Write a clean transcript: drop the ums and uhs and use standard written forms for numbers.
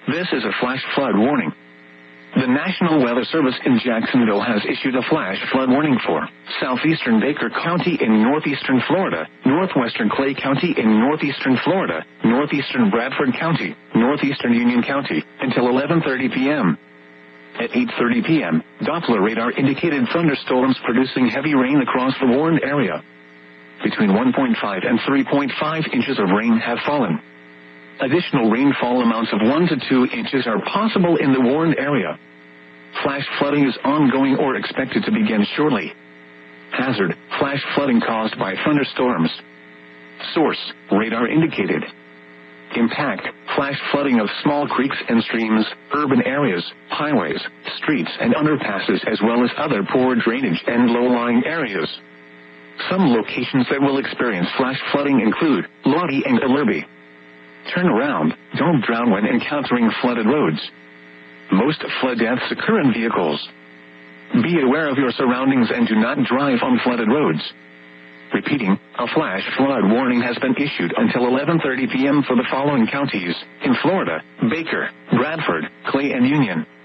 This is a flash flood warning. The National Weather Service in Jacksonville has issued a flash flood warning for southeastern Baker County in northeastern Florida, northwestern Clay County in northeastern Florida, northeastern Bradford County, northeastern Union County, until 11:30 p.m. At 8:30 p.m., Doppler radar indicated thunderstorms producing heavy rain across the warned area. Between 1.5 and 3.5 inches of rain have fallen. Additional rainfall amounts of 1 to 2 inches are possible in the warned area. Flash flooding is ongoing or expected to begin shortly. Hazard: flash flooding caused by thunderstorms. Source: radar indicated. Impact: flash flooding of small creeks and streams, urban areas, highways, streets and underpasses, as well as other poor drainage and low-lying areas. Some locations that will experience flash flooding include Lottie and Illerby. Turn around, don't drown when encountering flooded roads. Most flood deaths occur in vehicles. Be aware of your surroundings and do not drive on flooded roads. Repeating, a flash flood warning has been issued until 11:30 p.m. for the following counties in Florida: Baker, Bradford, Clay and Union.